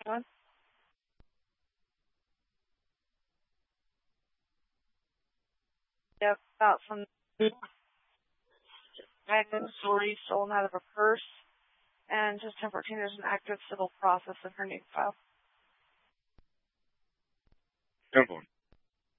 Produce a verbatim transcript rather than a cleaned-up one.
One. Yep, about some items jewelry stolen out of a purse. And just ten fourteen, there's an active civil process in her name file. ten four.